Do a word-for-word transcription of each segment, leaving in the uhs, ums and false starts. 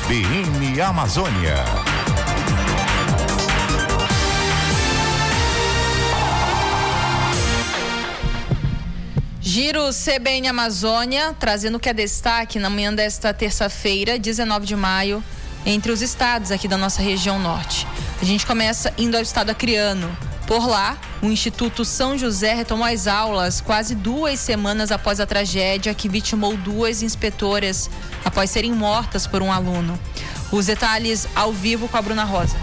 B N Amazônia. Giro C B N Amazônia, trazendo o que é destaque na manhã desta terça-feira, dezenove de maio, entre os estados aqui da nossa região norte. A gente começa indo ao estado acreano. Por lá, o Instituto São José retomou as aulas quase duas semanas após a tragédia que vitimou duas inspetoras após serem mortas por um aluno. Os detalhes ao vivo com a Bruna Rosa.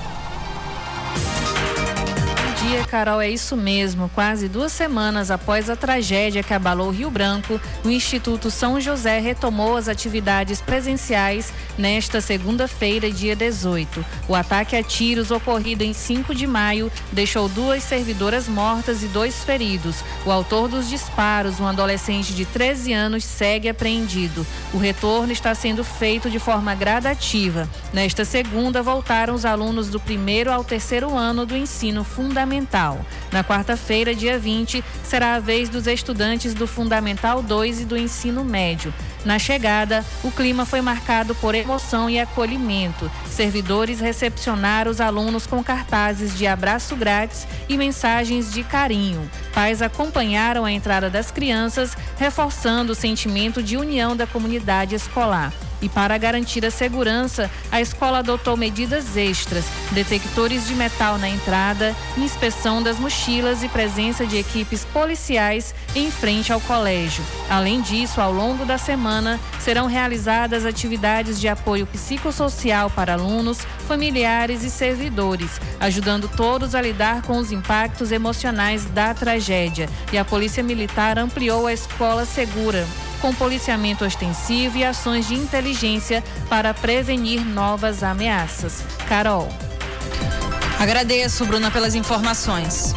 Bom dia, Carol, é isso mesmo. Quase duas semanas após a tragédia que abalou Rio Branco, o Instituto São José retomou as atividades presenciais nesta segunda-feira, dia dezoito. O ataque a tiros ocorrido em cinco de maio deixou duas servidoras mortas e dois feridos. O autor dos disparos, um adolescente de treze anos, segue apreendido. O retorno está sendo feito de forma gradativa. Nesta segunda, voltaram os alunos do primeiro ao terceiro ano do ensino fundamental. Na quarta-feira, dia vinte, será a vez dos estudantes do Fundamental dois e do ensino médio. Na chegada, o clima foi marcado por emoção e acolhimento. Servidores recepcionaram os alunos com cartazes de abraço grátis e mensagens de carinho. Pais acompanharam a entrada das crianças, reforçando o sentimento de união da comunidade escolar. E para garantir a segurança, a escola adotou medidas extras, detectores de metal na entrada, inspeção das mochilas e presença de equipes policiais em frente ao colégio. Além disso, ao longo da semana, serão realizadas atividades de apoio psicossocial para alunos, familiares e servidores, ajudando todos a lidar com os impactos emocionais da tragédia. E a Polícia Militar ampliou a escola segura, com policiamento ostensivo e ações de inteligência para prevenir novas ameaças. Carol. Agradeço, Bruna, pelas informações.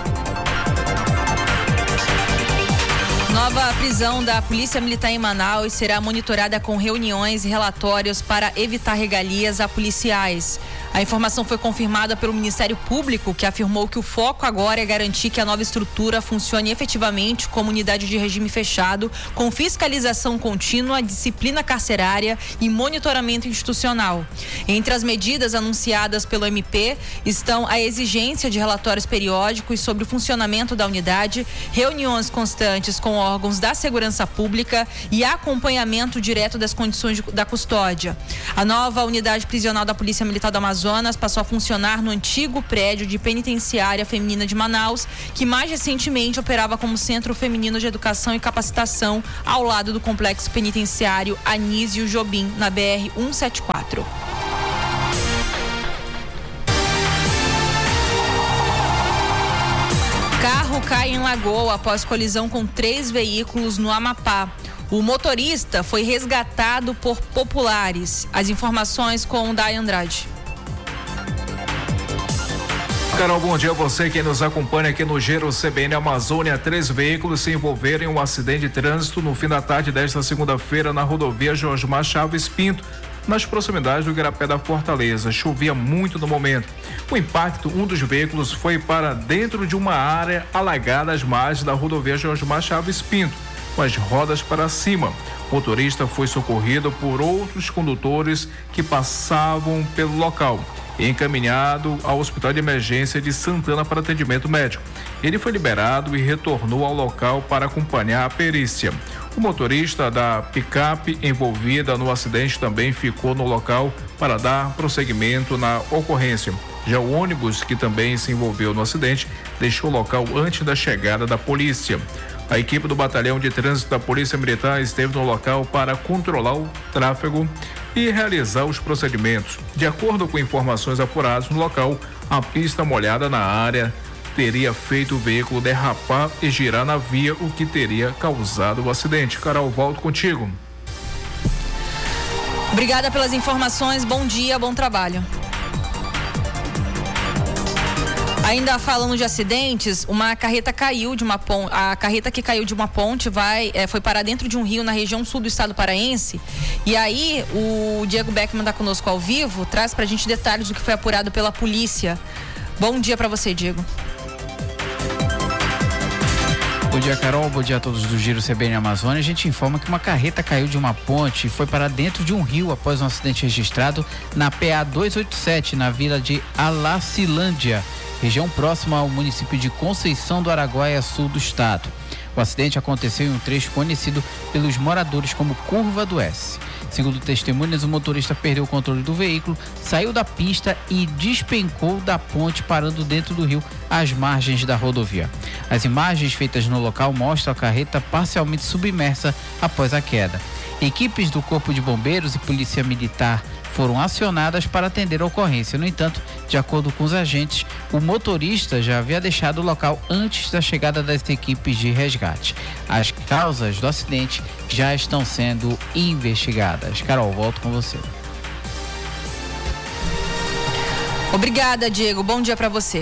Nova prisão da Polícia Militar em Manaus será monitorada com reuniões e relatórios para evitar regalias a policiais. A informação foi confirmada pelo Ministério Público, que afirmou que o foco agora é garantir que a nova estrutura funcione efetivamente como unidade de regime fechado, com fiscalização contínua, disciplina carcerária e monitoramento institucional. Entre as medidas anunciadas pelo M P estão a exigência de relatórios periódicos sobre o funcionamento da unidade, reuniões constantes com órgãos da segurança pública e acompanhamento direto das condições de, da custódia. A nova unidade prisional da Polícia Militar do Amazonas passou a funcionar no antigo prédio de penitenciária feminina de Manaus, que mais recentemente operava como Centro Feminino de Educação e Capacitação ao lado do complexo penitenciário Anísio Jobim, na B R cento e setenta e quatro. Carro cai em Lagoa após colisão com três veículos no Amapá. O motorista foi resgatado por populares. As informações com o Day Andrade. Carol, bom dia a você que nos acompanha aqui no Giro C B N Amazônia. Três veículos se envolveram em um acidente de trânsito no fim da tarde desta segunda-feira na rodovia Josmar Chaves Pinto, nas proximidades do Igarapé da Fortaleza. Chovia muito no momento. O impacto, um dos veículos foi para dentro de uma área alagada às margens da rodovia Josmar Chaves Pinto, com as rodas para cima. O motorista foi socorrido por outros condutores que passavam pelo local e encaminhado ao Hospital de Emergência de Santana para atendimento médico. Ele foi liberado e retornou ao local para acompanhar a perícia. O motorista da picape envolvida no acidente também ficou no local para dar prosseguimento na ocorrência. Já o ônibus, que também se envolveu no acidente, deixou o local antes da chegada da polícia. A equipe do Batalhão de Trânsito da Polícia Militar esteve no local para controlar o tráfego e realizar os procedimentos. De acordo com informações apuradas no local, a pista molhada na área teria feito o veículo derrapar e girar na via, o que teria causado o acidente. Carol, volto contigo. Obrigada pelas informações, bom dia, bom trabalho. Ainda falando de acidentes, uma carreta caiu de uma ponte, a carreta que caiu de uma ponte vai, é, foi parar dentro de um rio na região sul do estado paraense. E aí o Diego Beckman está conosco ao vivo, traz pra gente detalhes do que foi apurado pela polícia. Bom dia para você, Diego. Bom dia, Carol. Bom dia a todos do Giro C B N Amazônia. A gente informa que uma carreta caiu de uma ponte e foi para dentro de um rio após um acidente registrado na P A duzentos e oitenta e sete, na vila de Alacilândia, região próxima ao município de Conceição do Araguaia, sul do estado. O acidente aconteceu em um trecho conhecido pelos moradores como Curva do S. Segundo testemunhas, o motorista perdeu o controle do veículo, saiu da pista e despencou da ponte, parando dentro do rio, às margens da rodovia. As imagens feitas no local mostram a carreta parcialmente submersa após a queda. Equipes do Corpo de Bombeiros e Polícia Militar foram acionadas para atender a ocorrência. No entanto, de acordo com os agentes, o motorista já havia deixado o local antes da chegada das equipes de resgate. As causas do acidente já estão sendo investigadas. Carol, volto com você. Obrigada, Diego. Bom dia para você.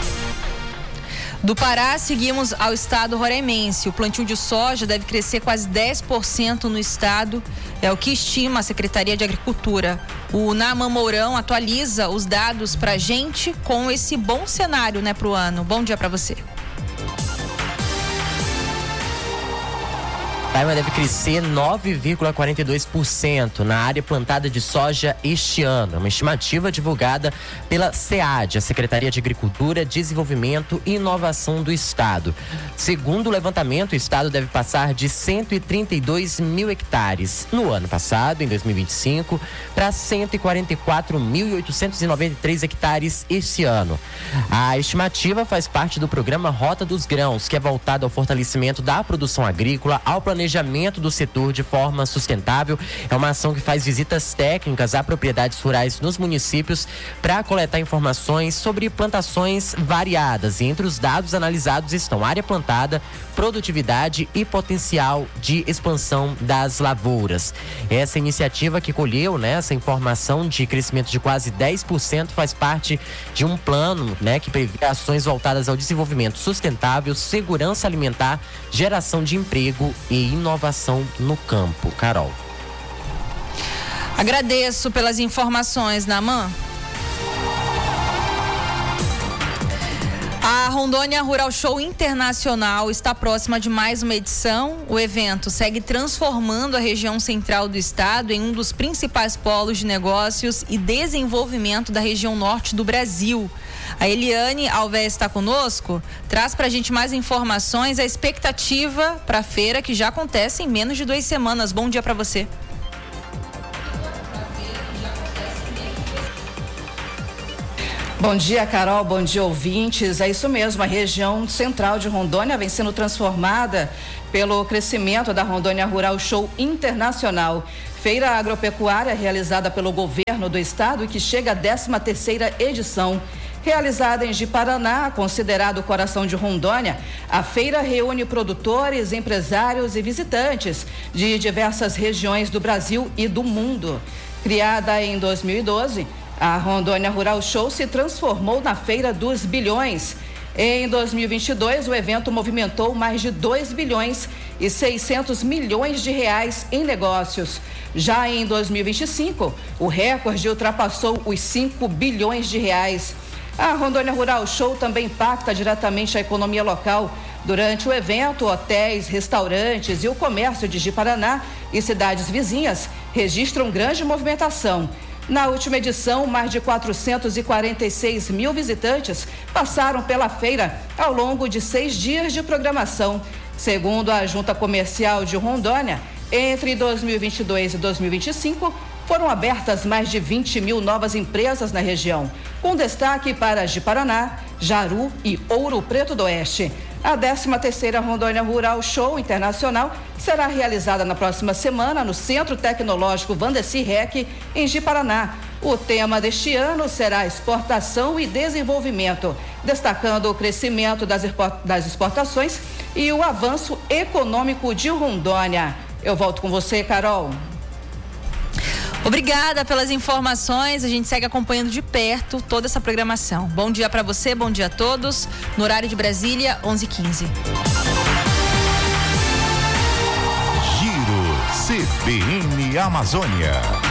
Do Pará, seguimos ao estado roraimense. O plantio de soja deve crescer quase dez por cento no estado, é o que estima a Secretaria de Agricultura. O Naaman Mourão atualiza os dados para a gente com esse bom cenário, né, para o ano. Bom dia para você. Taiwan deve crescer nove vírgula quarenta e dois por cento na área plantada de soja este ano. Uma estimativa divulgada pela SEAD, a Secretaria de Agricultura, Desenvolvimento e Inovação do Estado. Segundo o levantamento, o Estado deve passar de cento e trinta e dois mil hectares no ano passado, em dois mil e vinte e cinco, para cento e quarenta e quatro mil oitocentos e noventa e três hectares este ano. A estimativa faz parte do programa Rota dos Grãos, que é voltado ao fortalecimento da produção agrícola, ao planejamento do setor de forma sustentável. É uma ação que faz visitas técnicas a propriedades rurais nos municípios para coletar informações sobre plantações variadas. E entre os dados analisados estão área plantada, produtividade e potencial de expansão das lavouras. Essa iniciativa que colheu, né, essa informação de crescimento de quase dez por cento faz parte de um plano, né, que prevê ações voltadas ao desenvolvimento sustentável, segurança alimentar, geração de emprego e inovação no campo. Carol. Agradeço pelas informações, Naaman. A Rondônia Rural Show Internacional está próxima de mais uma edição. O evento segue transformando a região central do estado em um dos principais polos de negócios e desenvolvimento da região norte do Brasil. A Eliane Alves está conosco, traz para a gente mais informações, a expectativa para a feira que já acontece em menos de duas semanas. Bom dia para você. Bom dia, Carol. Bom dia, ouvintes. É isso mesmo, a região central de Rondônia vem sendo transformada pelo crescimento da Rondônia Rural Show Internacional. Feira agropecuária realizada pelo governo do estado e que chega à décima terceira edição. Realizada em Ji-Paraná, considerado o coração de Rondônia, a feira reúne produtores, empresários e visitantes de diversas regiões do Brasil e do mundo. Criada em dois mil e doze, a Rondônia Rural Show se transformou na Feira dos Bilhões. Em dois mil e vinte e dois, o evento movimentou mais de dois bilhões e seiscentos milhões de reais em negócios. Já em dois mil e vinte e cinco, o recorde ultrapassou os cinco bilhões de reais. A Rondônia Rural Show também impacta diretamente a economia local. Durante o evento, hotéis, restaurantes e o comércio de Ji-Paraná e cidades vizinhas registram grande movimentação. Na última edição, mais de quatrocentos e quarenta e seis mil visitantes passaram pela feira ao longo de seis dias de programação. Segundo a Junta Comercial de Rondônia, entre dois mil e vinte e dois e dois mil e vinte e cinco, foram abertas mais de vinte mil novas empresas na região, com destaque para Ji-Paraná, Jaru e Ouro Preto do Oeste. A décima terceira Rondônia Rural Show Internacional será realizada na próxima semana no Centro Tecnológico Vandeci Rec, em Ji-Paraná. O tema deste ano será exportação e desenvolvimento, destacando o crescimento das, das exportações e o avanço econômico de Rondônia. Eu volto com você, Carol. Obrigada pelas informações, a gente segue acompanhando de perto toda essa programação. Bom dia para você, bom dia a todos. No horário de Brasília, onze e quinze. Giro C B N Amazônia.